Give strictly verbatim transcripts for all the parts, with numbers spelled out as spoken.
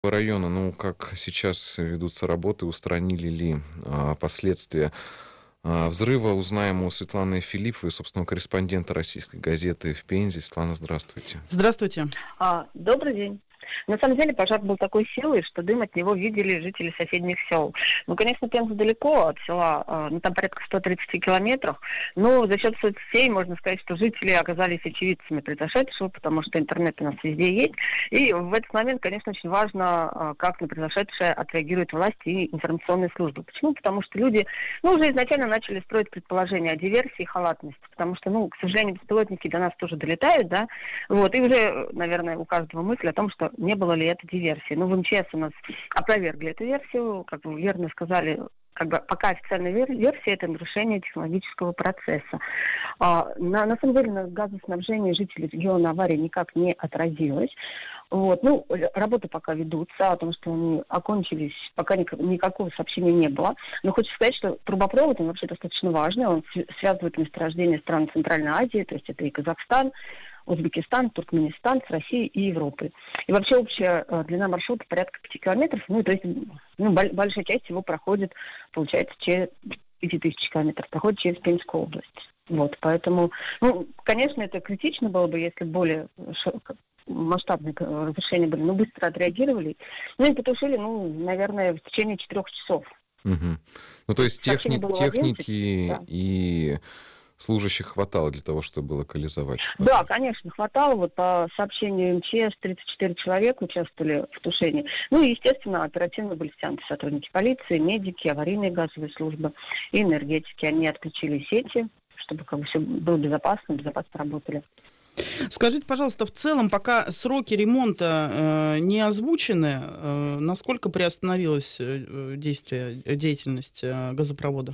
района, ну, как сейчас ведутся работы, устранили ли а, последствия а, взрыва, узнаем у Светланы Филипповой, собственно, корреспондента «Российской газеты» в Пензе. Светлана, здравствуйте. Здравствуйте. А, добрый день. На самом деле пожар был такой силой, что дым от него видели жители соседних сел. Ну, конечно, Пенза далеко от села, ну, там порядка сто тридцать километров, но за счет соцсетей можно сказать, что жители оказались очевидцами произошедшего, потому что интернет у нас везде есть. И в этот момент, конечно, очень важно, как на произошедшее отреагируют власти и информационные службы. Почему? Потому что люди, ну, уже изначально начали строить предположения о диверсии и халатности, потому что, ну, к сожалению, беспилотники до нас тоже долетают, да, вот, и уже, наверное, у каждого мысль о том, что не было ли это диверсией. Ну, в МЧС у нас опровергли эту версию, как вы верно сказали, как бы пока официальная версия – это нарушение технологического процесса. А, на, на самом деле на газоснабжении жителей региона аварии никак не отразилось. Вот. Ну, работы пока ведутся, о том, что они окончились, пока ник- никакого сообщения не было. Но хочу сказать, что трубопровод, он вообще достаточно важный, он связывает месторождения стран Центральной Азии, то есть это и Казахстан, Узбекистан, Туркменистан, с Россией и Европой. И вообще общая э, длина маршрута порядка пяти километров, ну, то есть ну, боль- большая часть его проходит, получается, через пять тысяч километров, проходит через Пензскую область. Вот, поэтому, ну, конечно, это критично было бы, если более широко масштабные разрушения были, но быстро отреагировали. Ну и потушили, ну, наверное, в течение четырех часов. Угу. Ну, то есть техни- техники да. и служащих хватало для того, чтобы локализовать? Да, конечно, хватало. Вот по сообщению МЧС тридцать четыре человека участвовали в тушении. Ну и, естественно, оперативно были стянуты сотрудники полиции, медики, аварийные газовые службы и энергетики. Они отключили сети, чтобы как бы все было безопасно, безопасно работали. Скажите, пожалуйста, в целом, пока сроки ремонта э, не озвучены, э, насколько приостановилась э, действие, деятельность э, газопровода?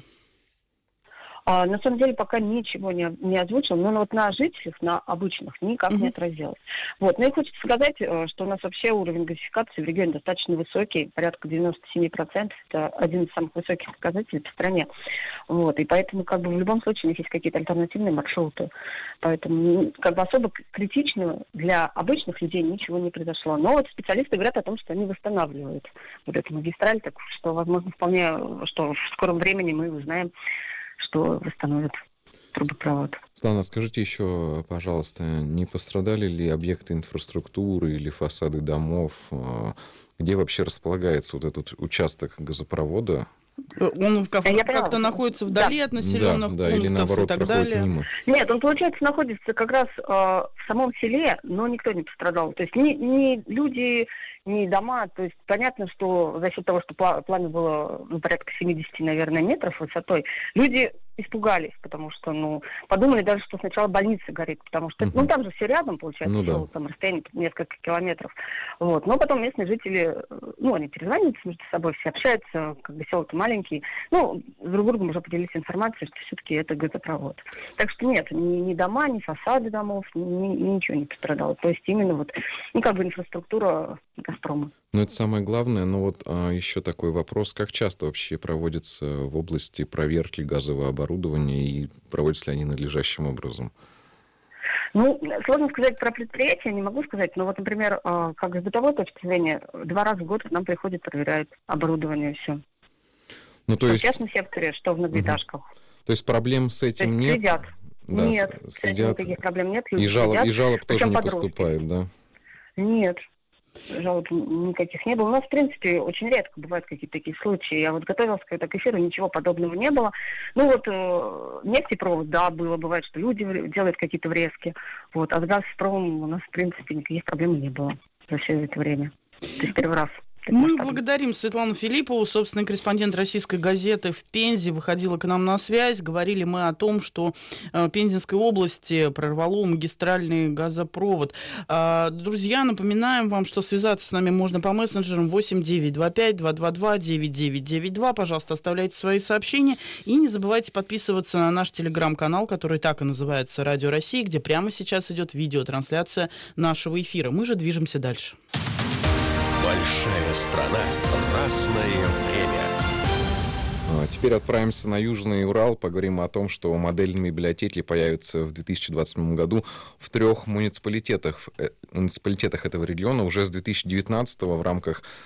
А, на самом деле пока ничего не, не озвучил, но вот на жителях, на обычных, никак uh-huh. не отразилось. Вот. Ну и хочется сказать, что у нас вообще уровень газификации в регионе достаточно высокий, порядка девяносто семь процентов, это один из самых высоких показателей по стране. Вот. И поэтому как бы в любом случае у них есть какие-то альтернативные маршруты. Поэтому как бы особо критично для обычных людей ничего не произошло. Но вот специалисты говорят о том, что они восстанавливают вот эту магистраль, так что, возможно, вполне, что в скором времени мы узнаем, что восстановят трубопровод. Светлана, скажите еще, пожалуйста, не пострадали ли объекты инфраструктуры или фасады домов? Где вообще располагается вот этот участок газопровода? Он как- как-то находится вдали да. от населенных да, пунктов да, или наоборот, и так проходит далее? Мимо. Нет, он, получается, находится как раз э, в самом селе, но никто не пострадал. То есть ни, ни люди, ни дома. То есть понятно, что за счет того, что пламя было ну, порядка семьдесят, наверное, метров высотой, люди испугались, потому что, ну, подумали даже, что сначала больница горит, потому что, uh-huh. ну, там же все рядом, получается, ну, село, да. там расстояние несколько километров. Вот. Но потом местные жители, ну, они перезваниваются между собой, все общаются, как бы село-то маленькие. Ну, с друг другом уже поделились информацией, что все-таки это газопровод. Так что нет, ни, ни дома, ни фасады домов, ни, ни, ничего не пострадало. То есть именно вот, ну, как бы инфраструктура «Газпрома». Ну, это самое главное. Но вот а, еще такой вопрос. Как часто вообще проводятся в области проверки газового оборудования и проводятся ли они надлежащим образом? Ну, сложно сказать про предприятия, не могу сказать. Но вот, например, как с бытовой точки зрения, два раза в год к нам приходят, проверяют оборудование, все. Ну, то что есть... в частном секторе, что в многоэтажках. Угу. То есть проблем с этим то есть нет? Следят. Да, нет, следят. с этим никаких проблем нет. И жалоб, следят, и жалоб тоже не подростки. поступает, да? Нет. Жалоб никаких не было. У нас, в принципе, очень редко бывают какие-то такие случаи. Я вот готовилась к этому эфиру, ничего подобного не было. Ну вот э, нефтепровод, да, было. Бывает, что люди делают какие-то врезки. Вот. А с Газпромом у нас, в принципе, никаких проблем не было за все это время. То есть первый раз. Мы благодарим Светлану Филиппову, собственный корреспондент «Российской газеты» в Пензе, выходила к нам на связь. Говорили мы о том, что в Пензенской области прорвало магистральный газопровод. Друзья, напоминаем вам, что связаться с нами можно по мессенджерам восемь девятьсот двадцать пять двести двадцать два девяносто девять девяносто два. Пожалуйста, оставляйте свои сообщения. И не забывайте подписываться на наш телеграм-канал, который так и называется «Радио России», где прямо сейчас идет видеотрансляция нашего эфира. Мы же движемся дальше. Большая страна, разное время. Теперь отправимся на Южный Урал, поговорим о том, что модельные библиотеки появятся в две тысячи двадцать седьмом году в трех муниципалитетах, муниципалитетах этого региона. Уже с две тысячи девятнадцатого в рамках